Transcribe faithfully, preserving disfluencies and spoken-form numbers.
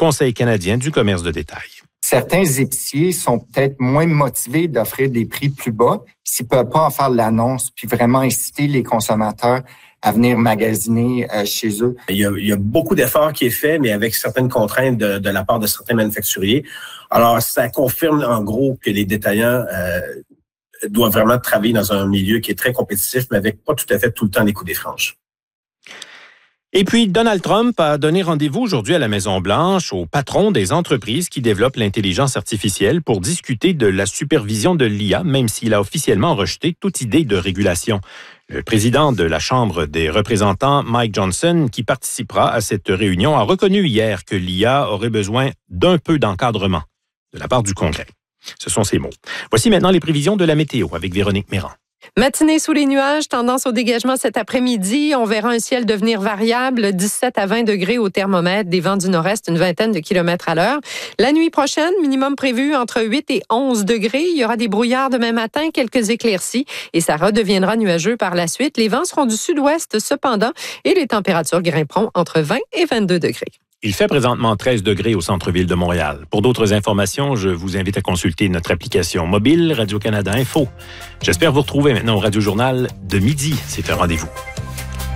Conseil canadien du commerce de détail. Certains épiciers sont peut-être moins motivés d'offrir des prix plus bas s'ils ne peuvent pas en faire l'annonce puis vraiment inciter les consommateurs à venir magasiner euh, chez eux. Il y, a, il y a beaucoup d'efforts qui est fait, mais avec certaines contraintes de, de la part de certains manufacturiers. Alors, ça confirme en gros que les détaillants euh, doivent vraiment travailler dans un milieu qui est très compétitif, mais avec pas tout à fait tout le temps les coups des franges. Et puis, Donald Trump a donné rendez-vous aujourd'hui à la Maison-Blanche aux patrons des entreprises qui développent l'intelligence artificielle pour discuter de la supervision de l'I A, même s'il a officiellement rejeté toute idée de régulation. Le président de la Chambre des représentants, Mike Johnson, qui participera à cette réunion, a reconnu hier que l'I A aurait besoin d'un peu d'encadrement de la part du Congrès. Ce sont ses mots. Voici maintenant les prévisions de la météo avec Véronique Méran. Matinée sous les nuages, tendance au dégagement cet après-midi. On verra un ciel devenir variable, dix-sept à vingt degrés au thermomètre, des vents du nord-est, une vingtaine de kilomètres à l'heure. La nuit prochaine, minimum prévu entre huit et onze degrés. Il y aura des brouillards demain matin, quelques éclaircies et ça redeviendra nuageux par la suite. Les vents seront du sud-ouest cependant et les températures grimperont entre vingt et vingt-deux degrés. Il fait présentement treize degrés au centre-ville de Montréal. Pour d'autres informations, je vous invite à consulter notre application mobile Radio-Canada Info. J'espère vous retrouver maintenant au Radio-Journal de midi. C'est un rendez-vous.